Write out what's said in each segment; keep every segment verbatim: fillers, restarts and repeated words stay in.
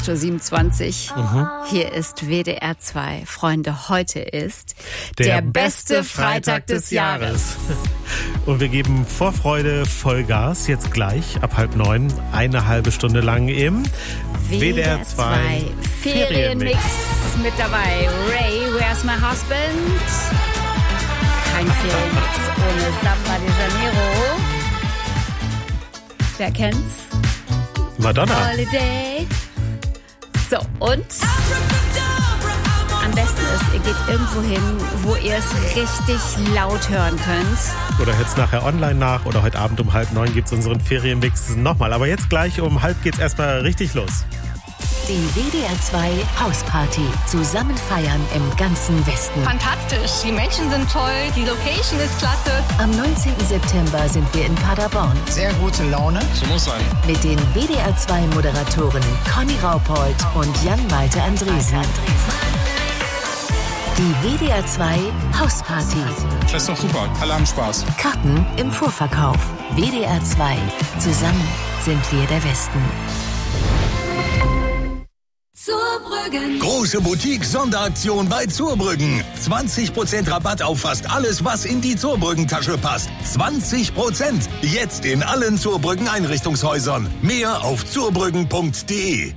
acht Uhr siebenundzwanzig. Mhm. Hier ist W D R zwei. Freunde, heute ist der, der beste beste Freitag des Jahres. Und wir geben vor Freude Vollgas, jetzt gleich ab halb neun, eine halbe Stunde lang im W D R zwei Ferienmix mit dabei. Ray, Where's My Husband? Kein Ferienmix ohne Samba de Janeiro. Wer kennt's? Madonna. Holiday. So, und am besten ist, ihr geht irgendwo hin, wo ihr es richtig laut hören könnt. Oder hört's nachher online nach oder heute Abend um halb neun gibt's unseren Ferienmix nochmal. Aber jetzt gleich um halb geht's erstmal richtig los. Die W D R zwei Hausparty. Zusammen feiern im ganzen Westen. Fantastisch. Die Menschen sind toll. Die Location ist klasse. Am neunzehnten September sind wir in Paderborn. Sehr gute Laune. So muss sein. Mit den W D R zwei Moderatoren Conny Raupold und Jan-Malte Andresen. Die W D R zwei Hausparty. Das ist doch super. Alle haben Spaß. Karten im Vorverkauf. W D R zwei. Zusammen sind wir der Westen. Zurbrüggen. Große Boutique-Sonderaktion bei Zurbrüggen. zwanzig Prozent Rabatt auf fast alles, was in die Zurbrüggen-Tasche passt. zwanzig Prozent. Jetzt in allen Zurbrüggen-Einrichtungshäusern. Mehr auf zurbrüggen punkt de.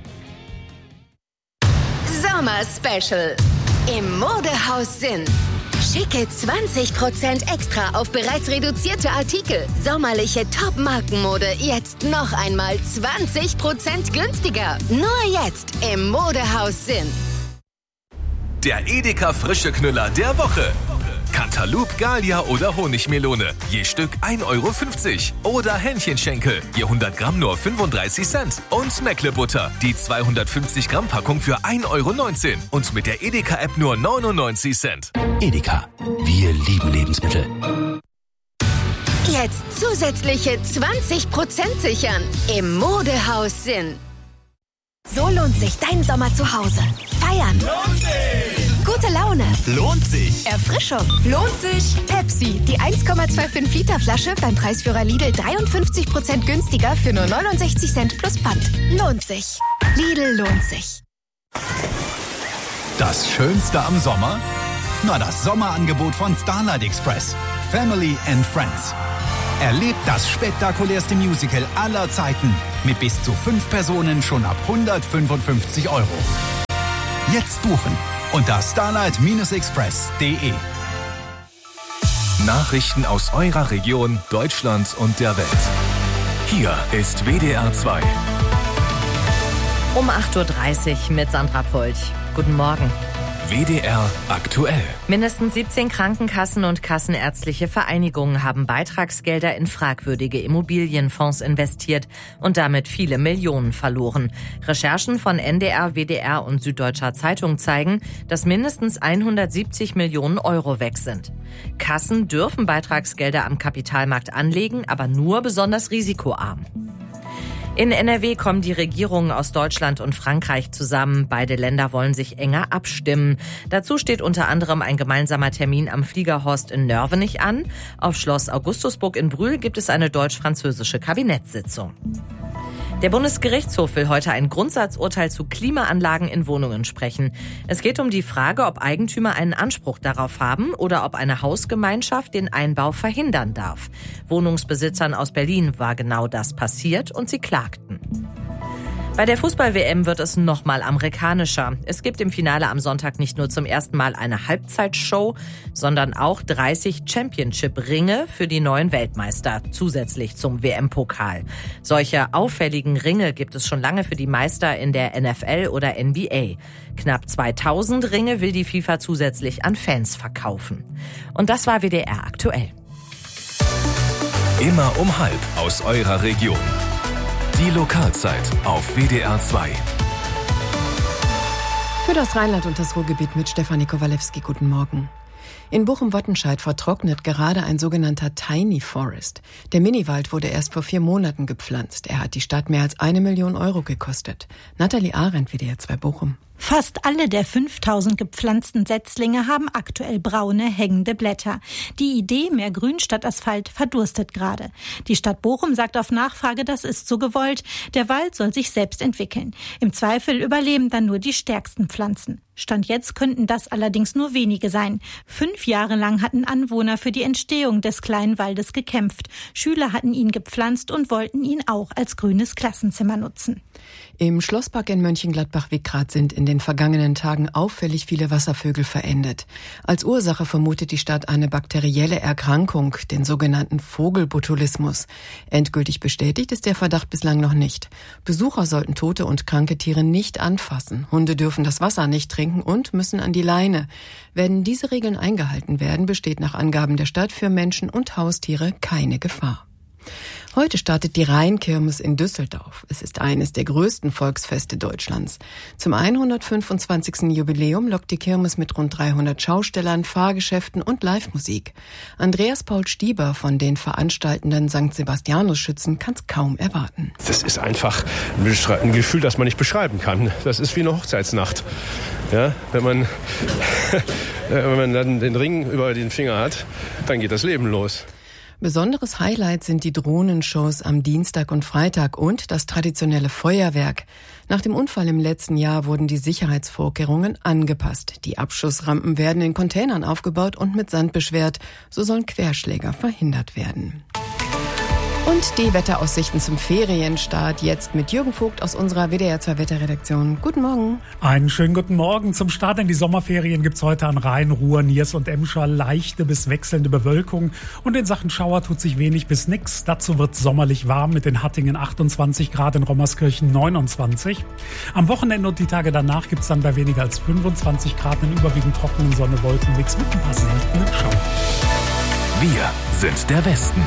Sommer-Special. Im Modehaus Sinn. Schicke zwanzig Prozent extra auf bereits reduzierte Artikel. Sommerliche Top-Markenmode jetzt noch einmal zwanzig Prozent günstiger. Nur jetzt im Modehaus Sinn. Der Edeka frische Knüller der Woche. Cantaloupe, Gallia oder Honigmelone. Je Stück ein Euro fünfzig. Oder Hähnchenschenkel. Je hundert Gramm nur fünfunddreißig Cent. Und Meckle-Butter. Die zweihundertfünfzig Gramm Packung für ein Euro neunzehn. Und mit der Edeka-App nur neunundneunzig Cent. Edeka. Wir lieben Lebensmittel. Jetzt zusätzliche zwanzig Prozent sichern. Im Modehaus Sinn. So lohnt sich dein Sommer zu Hause. Feiern. Lohnt sich. Gute Laune. Lohnt sich. Erfrischung. Lohnt sich. Pepsi, die eins Komma fünfundzwanzig Liter Flasche beim Preisführer Lidl dreiundfünfzig Prozent günstiger für nur neunundsechzig Cent plus Pfand. Lohnt sich. Lidl lohnt sich. Das Schönste am Sommer? Na, das Sommerangebot von Starlight Express. Family and Friends. Erlebt das spektakulärste Musical aller Zeiten mit bis zu fünf Personen schon ab hundertfünfundfünfzig Euro. Jetzt buchen unter starlight express punkt de. Nachrichten aus eurer Region, Deutschland und der Welt. Hier ist W D R zwei. Um acht Uhr dreißig mit Sandra Polch. Guten Morgen. W D R aktuell. Mindestens siebzehn Krankenkassen und kassenärztliche Vereinigungen haben Beitragsgelder in fragwürdige Immobilienfonds investiert und damit viele Millionen verloren. Recherchen von N D R, W D R und Süddeutscher Zeitung zeigen, dass mindestens hundertsiebzig Millionen Euro weg sind. Kassen dürfen Beitragsgelder am Kapitalmarkt anlegen, aber nur besonders risikoarm. In N R W kommen die Regierungen aus Deutschland und Frankreich zusammen. Beide Länder wollen sich enger abstimmen. Dazu steht unter anderem ein gemeinsamer Termin am Fliegerhorst in Nörvenich an. Auf Schloss Augustusburg in Brühl gibt es eine deutsch-französische Kabinettssitzung. Der Bundesgerichtshof will heute ein Grundsatzurteil zu Klimaanlagen in Wohnungen sprechen. Es geht um die Frage, ob Eigentümer einen Anspruch darauf haben oder ob eine Hausgemeinschaft den Einbau verhindern darf. Wohnungsbesitzern aus Berlin war genau das passiert und sie klagten. Bei der Fußball-W M wird es nochmal amerikanischer. Es gibt im Finale am Sonntag nicht nur zum ersten Mal eine Halbzeitshow, sondern auch dreißig Championship-Ringe für die neuen Weltmeister, zusätzlich zum W M-Pokal. Solche auffälligen Ringe gibt es schon lange für die Meister in der N F L oder N B A. Knapp zweitausend Ringe will die FIFA zusätzlich an Fans verkaufen. Und das war W D R aktuell. Immer um halb aus eurer Region. Die Lokalzeit auf W D R zwei. Für das Rheinland und das Ruhrgebiet mit Stefanie Kowalewski. Guten Morgen. In Bochum-Wattenscheid vertrocknet gerade ein sogenannter Tiny Forest. Der Miniwald wurde erst vor vier Monaten gepflanzt. Er hat die Stadt mehr als eine Million Euro gekostet. Nathalie Arendt, W D R zwei Bochum. Fast alle der fünftausend gepflanzten Setzlinge haben aktuell braune, hängende Blätter. Die Idee, mehr Grün statt Asphalt, verdurstet gerade. Die Stadt Bochum sagt auf Nachfrage, das ist so gewollt. Der Wald soll sich selbst entwickeln. Im Zweifel überleben dann nur die stärksten Pflanzen. Stand jetzt könnten das allerdings nur wenige sein. Fünf Jahre lang hatten Anwohner für die Entstehung des kleinen Waldes gekämpft. Schüler hatten ihn gepflanzt und wollten ihn auch als grünes Klassenzimmer nutzen. Im Schlosspark in Mönchengladbach-Wickrath sind in den vergangenen Tagen auffällig viele Wasservögel verendet. Als Ursache vermutet die Stadt eine bakterielle Erkrankung, den sogenannten Vogelbotulismus. Endgültig bestätigt ist der Verdacht bislang noch nicht. Besucher sollten tote und kranke Tiere nicht anfassen. Hunde dürfen das Wasser nicht trinken und müssen an die Leine. Wenn diese Regeln eingehalten werden, besteht nach Angaben der Stadt für Menschen und Haustiere keine Gefahr. Heute startet die Rheinkirmes in Düsseldorf. Es ist eines der größten Volksfeste Deutschlands. Zum hundertfünfundzwanzigsten Jubiläum lockt die Kirmes mit rund dreihundert Schaustellern, Fahrgeschäften und Live-Musik. Andreas Paul Stieber von den veranstaltenden Sankt Sebastianus-Schützen kann es kaum erwarten. Das ist einfach ein Gefühl, das man nicht beschreiben kann. Das ist wie eine Hochzeitsnacht. Ja, wenn man, wenn man dann den Ring über den Finger hat, dann geht das Leben los. Besonderes Highlight sind die Drohnenshows am Dienstag und Freitag und das traditionelle Feuerwerk. Nach dem Unfall im letzten Jahr wurden die Sicherheitsvorkehrungen angepasst. Die Abschussrampen werden in Containern aufgebaut und mit Sand beschwert. So sollen Querschläger verhindert werden. Und die Wetteraussichten zum Ferienstart jetzt mit Jürgen Vogt aus unserer W D R zwei Wetterredaktion. Guten Morgen. Einen schönen guten Morgen. Zum Start in die Sommerferien gibt's heute an Rhein, Ruhr, Niers und Emscher leichte bis wechselnde Bewölkung. Und in Sachen Schauer tut sich wenig bis nix. Dazu wird's sommerlich warm mit in Hattingen achtundzwanzig Grad, in Rommerskirchen neunundzwanzig. Am Wochenende und die Tage danach gibt's dann bei weniger als fünfundzwanzig Grad einen überwiegend trockenen Sonne-Wolken-Mix mit ein paar seltenen Schauern. Wir sind der Westen.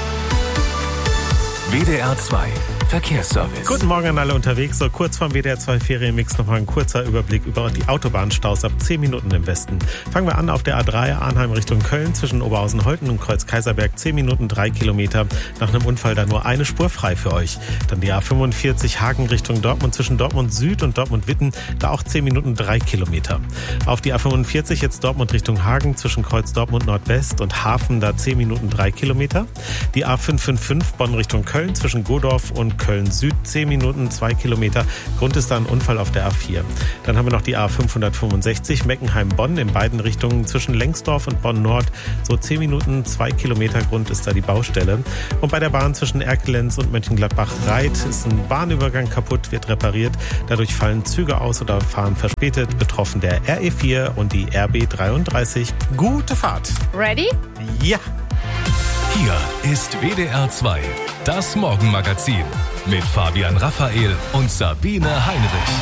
W D R zwei Verkehrsservice. Guten Morgen an alle unterwegs. So kurz vorm W D R zwei Ferienmix nochmal ein kurzer Überblick über die Autobahnstaus ab zehn Minuten im Westen. Fangen wir an auf der A drei Arnheim Richtung Köln zwischen Oberhausen-Holten und Kreuz-Kaiserberg. zehn Minuten, drei Kilometer. Nach einem Unfall da nur eine Spur frei für euch. Dann die A fünfundvierzig Hagen Richtung Dortmund zwischen Dortmund Süd und Dortmund Witten. Da auch zehn Minuten, drei Kilometer. Auf die A fünfundvierzig jetzt Dortmund Richtung Hagen zwischen Kreuz Dortmund Nordwest und Hafen. Da zehn Minuten, drei Kilometer. Die A fünf fünf fünf Bonn Richtung Köln zwischen Godorf und Köln Süd, zehn Minuten, zwei Kilometer. Grund ist da ein Unfall auf der A vier. Dann haben wir noch die A fünfhundertfünfundsechzig Meckenheim-Bonn in beiden Richtungen zwischen Lengsdorf und Bonn-Nord. So zehn Minuten, zwei Kilometer. Grund ist da die Baustelle. Und bei der Bahn zwischen Erkelenz und Mönchengladbach-Reit ist ein Bahnübergang kaputt, wird repariert. Dadurch fallen Züge aus oder fahren verspätet. Betroffen der R E vier und die R B dreiunddreißig. Gute Fahrt. Ready? Ja. Hier ist W D R zwei, das Morgenmagazin mit Fabian Raphael und Sabine Heinrich.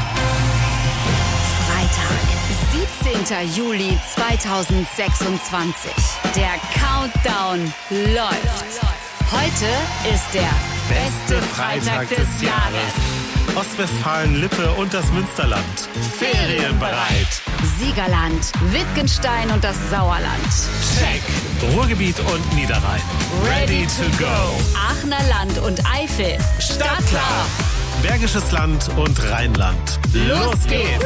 Freitag, siebzehnten Juli zweitausendsechsundzwanzig. Der Countdown läuft. Heute ist der beste Freitag des Jahres. Ostwestfalen, Lippe und das Münsterland. Ferienbereit. Siegerland, Wittgenstein und das Sauerland. Check. Ruhrgebiet und Niederrhein. Ready to go. Aachener Land und Eifel. Startklar. Bergisches Land und Rheinland. Los geht's.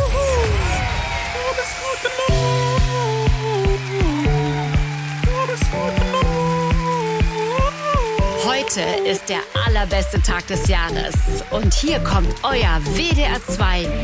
Heute ist der allerbeste Tag des Jahres. Und hier kommt euer W D R zwei